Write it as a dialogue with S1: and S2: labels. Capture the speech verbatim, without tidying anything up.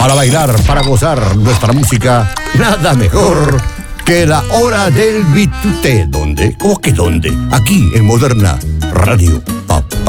S1: Para bailar, para gozar nuestra música, nada mejor que la hora del bituté. ¿Dónde? ¿Cómo que dónde? Aquí en Moderna Radio. Pa, pa.